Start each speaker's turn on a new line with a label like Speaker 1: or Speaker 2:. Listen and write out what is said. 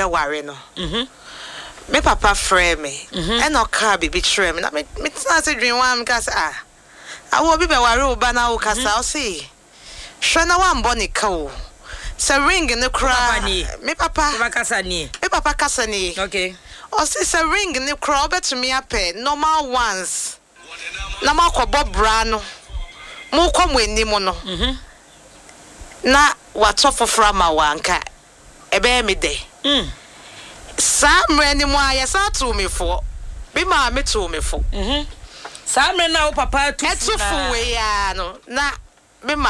Speaker 1: ware no me papa frɛ me and oka bibi kyerɛ me na me tena se dwen wa me ka se awo bi be ware oba na wo kasa o se hwɛ na wa mbɔ ne ka o se ring ne kra me papa kasa ni okay o se ring ne kra obetumi apɛ normal ones na makobo bra no mu komo enimu no na watofofra ma wanka ebe me de Samre ni mo ayesa to me fo bi ma me to me fo
Speaker 2: Samre na wo papa tu
Speaker 1: we ya no na